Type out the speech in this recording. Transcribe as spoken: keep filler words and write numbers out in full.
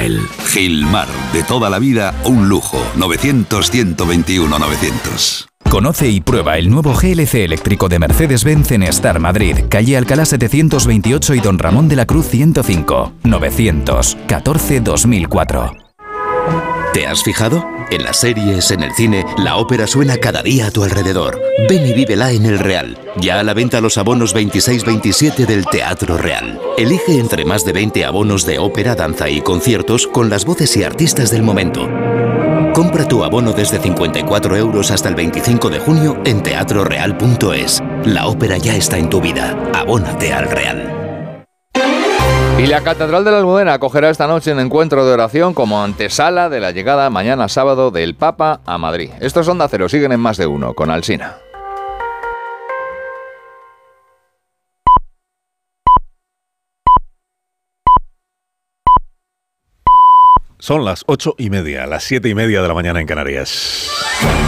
Opel. Gilmar, de toda la vida, un lujo. novecientos, ciento veintiuno, novecientos. Conoce y prueba el nuevo G L C eléctrico de Mercedes-Benz en Star Madrid, calle Alcalá setecientos veintiocho y Don Ramón de la Cruz ciento cinco. novecientos catorce dos mil cuatro. ¿Te has fijado? En las series, en el cine, la ópera suena cada día a tu alrededor. Ven y vívela en El Real. Ya a la venta los abonos veintiséis veintisiete del Teatro Real. Elige entre más de veinte abonos de ópera, danza y conciertos con las voces y artistas del momento. Compra tu abono desde cincuenta y cuatro euros hasta el veinticinco de junio en teatro real punto es. La ópera ya está en tu vida. Abónate al Real. Y la Catedral de la Almudena acogerá esta noche un encuentro de oración como antesala de la llegada mañana sábado del Papa a Madrid. Estos Onda Cero siguen en Más de Uno con Alsina. Son las ocho y media, las siete y media de la mañana en Canarias.